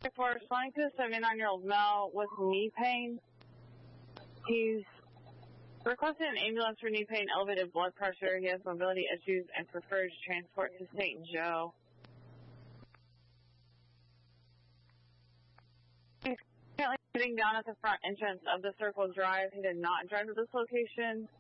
For responding to a 79-year-old male with knee pain, he's requested an ambulance for knee pain, elevated blood pressure. He has mobility issues and prefers transport to St. Joe. He's currently sitting down at the front entrance of the Circle Drive. He did not drive to this location.